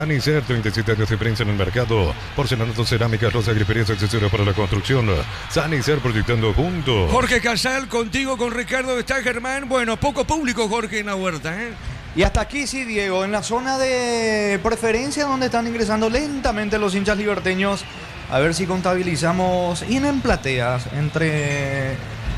Anicer, 37 años de experiencia en el mercado. Porcelanato, cerámicas, loza, griferías, accesorios para la construcción. Sanicer, proyectando juntos. Jorge Casal, contigo, con Ricardo, está Germán. Bueno, poco público, Jorge, en la huerta, ¿eh? Y hasta aquí sí, Diego, en la zona de preferencia donde están ingresando lentamente los hinchas liberteños. A ver si contabilizamos. Y en plateas, entre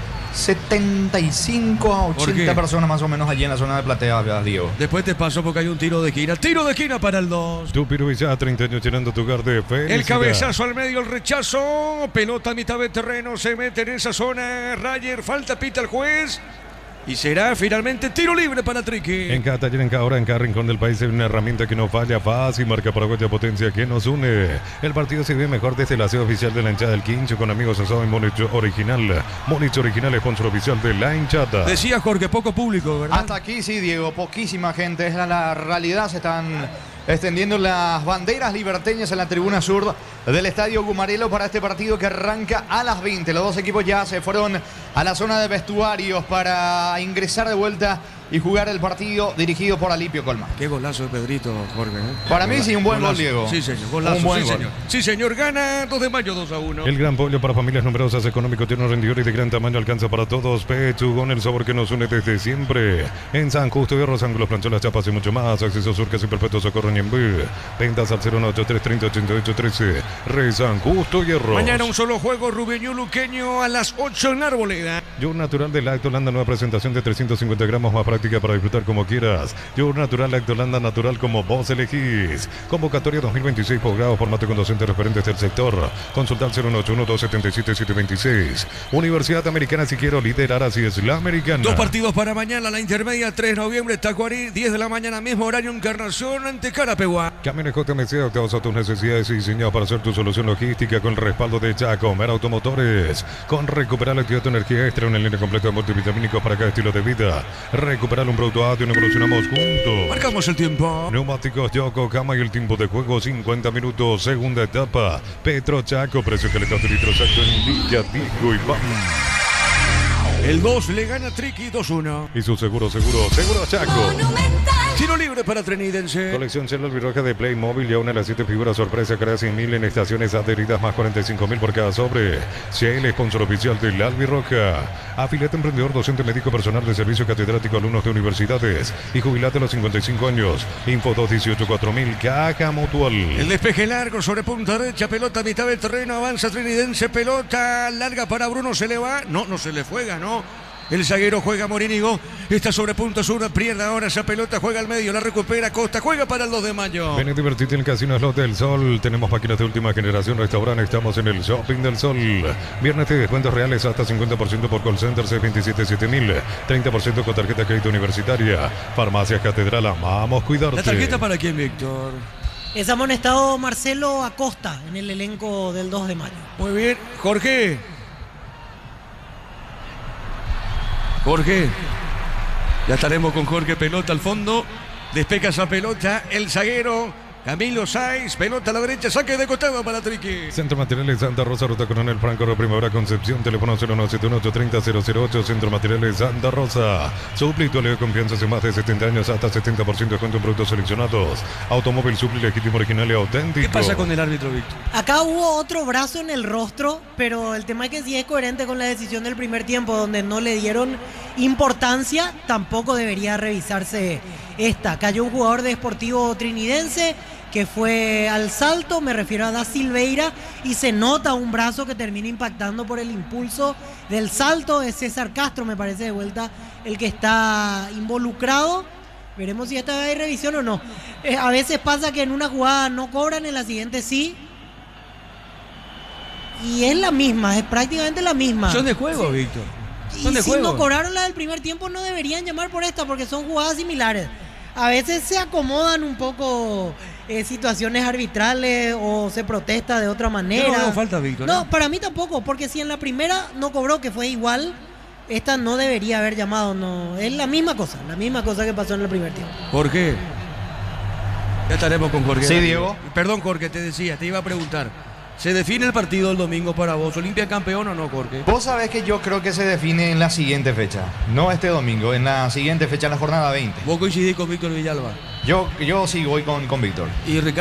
75 a 80 personas más o menos allí en la zona de plateas, Diego. Después te pasó porque hay un tiro de esquina. Tiro de esquina para el 2. Tupiro Villa, 30 años llenando tu hogar de felicidad. El cabezazo al medio, el rechazo. Pelota a mitad de terreno, se mete en esa zona. Rayer, falta, pita el juez. Y será finalmente tiro libre para Triqui. En cada taller, en cada hora, en cada rincón del país hay una herramienta que no falla. Fácil, marca paraguaya, potencia que nos une. El partido se ve mejor desde el aseo oficial de la hinchada del Quincho con amigos asado y Monich Original. Monich Original, sponsor oficial de la hinchada. Decía Jorge, poco público, ¿verdad? Hasta aquí sí, Diego, poquísima gente. Es la realidad, se están extendiendo las banderas liberteñas en la tribuna sur del Estadio Gumarelo para este partido que arranca a las 20. Los dos equipos ya se fueron a la zona de vestuarios para ingresar de vuelta y jugar el partido dirigido por Alipio Colman. Qué golazo de Pedrito, Jorge, ¿eh? Para mí sí, un buen gol, Diego. Sí, señor, golazo, un buen sí, gol. señor. Sí, señor, gana 2 de mayo 2-1. El gran pollo para familias numerosas, económico, tiene un rendidor y de gran tamaño, alcanza para todos. Pechugón, el sabor que nos une desde siempre. En San Justo, Hierros, Ángulos, Plancholas, Chapas y mucho más. Acceso Surcas y Perpetuo Socorro Ñembú. Ventas al 093308813. Re San Justo, Hierros. Mañana un solo juego, Rubeño Luqueño a las 8 en la Arboleda. Yogur Natural de Lactolanda, nueva presentación de 350 gramos, más práctica para disfrutar como quieras. Yogur Natural Lactolanda, natural como vos elegís. Convocatoria 2026, posgrado, formato con docentes referentes del sector. Consulta al 091-277-726. Universidad Americana, si quiero liderar, así es la americana. 2 partidos para mañana, la intermedia, 3 de noviembre, Tacuarí, 10 de la mañana, mismo horario, Encarnación ante Carapeguá. Camiones JMC, adaptados a tus necesidades y diseñados para hacer tu solución logística con el respaldo de Chacomer Automotores. Con recuperar la actividad de tu energía extra, una línea completa de multivitamínicos para cada estilo de vida. Recuperar un producto ADO y evolucionamos juntos. Marcamos el tiempo. Neumáticos Yokohama y el tiempo de juego 50 minutos, segunda etapa. Petro Chaco, precio que le da litro exacto en Villa, Tico y Pam. El 2 le gana Triqui 2-1. Y su seguro Chaco. Tiro libre para Trinidense. Colección Cielo Albirroja de Playmobil y una de las 7 figuras sorpresa, creada 100.000 en estaciones adheridas, más 45.000 por cada sobre. Cielo, sponsor oficial de la Albirroja. Afiliate emprendedor, docente médico, personal de servicio, catedrático, alumnos de universidades y jubilate a los 55 años. Info 218-4000, Caja Mutual. El despeje largo sobre punta derecha, pelota a mitad del terreno, avanza Trinidense, pelota larga para Bruno, se le va. No se le juega, ¿no? El zaguero juega Morínigo, está sobre punto sur, pierde ahora esa pelota, juega al medio, la recupera Costa, juega para el 2 de mayo. Ven a divertirte en el Casino Slot del Sol. Tenemos máquinas de última generación, restaurante, estamos en el Shopping del Sol. Viernes de descuentos reales hasta 50% por call center C277000, 30% con tarjeta de crédito universitaria. Farmacias Catedral, amamos cuidarte. ¿La tarjeta para quién, Víctor? Es amonestado Marcelo Acosta en el elenco del 2 de mayo. Muy bien, Jorge, ya estaremos con Jorge, pelota al fondo, despeja esa pelota, el zaguero Camilo Sáiz, pelota a la derecha, saque de costado para Triqui. Centro Materiales Santa Rosa, Ruta Coronel Franco, Primavera Concepción, teléfono 0971830-008, Centro Materiales Santa Rosa. Supli, tu de confianza hace más de 70 años, hasta 70% de descuento en productos seleccionados. Automóvil Supli, legítimo, original y auténtico. ¿Qué pasa con el árbitro, Víctor? Acá hubo otro brazo en el rostro, pero el tema es que si es coherente con la decisión del primer tiempo, donde no le dieron importancia, tampoco debería revisarse esta. Cayó un jugador de Sportivo Trinidense que fue al salto, me refiero a Da Silveira, y se nota un brazo que termina impactando por el impulso del salto. Es César Castro, me parece, de vuelta el que está involucrado. Veremos si esta vez hay revisión o no. A veces pasa que en una jugada no cobran, en la siguiente sí. Y es la misma, es prácticamente la misma. Son de juego, sí. Víctor. Y si no cobraron la del primer tiempo, no deberían llamar por esta, porque son jugadas similares. A veces se acomodan un poco situaciones arbitrales o se protesta de otra manera. No falta, Víctor. No, para mí tampoco, porque si en la primera no cobró, que fue igual, esta no debería haber llamado. No, es la misma cosa que pasó en el primer tiempo. ¿Por qué? Ya estaremos con Jorge. Sí, Diego. Perdón, Jorge, te decía, te iba a preguntar. ¿Se define el partido el domingo para vos? ¿Olimpia campeón o no, Jorge? Vos sabés que yo creo que se define en la siguiente fecha. No este domingo, en la siguiente fecha, en la jornada 20. Vos coincidís con Víctor Villalba. Yo sí voy con Víctor. Y Ricardo